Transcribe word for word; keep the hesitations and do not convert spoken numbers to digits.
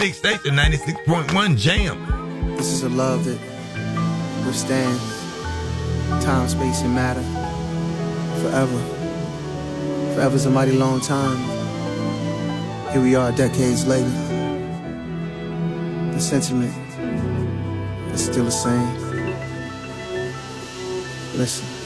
Big Station ninety-six point one Jam. This is a love that withstands time, space, and matter forever. Forever's a mighty long time. Here we are decades later. The sentiment is still the same. Listen.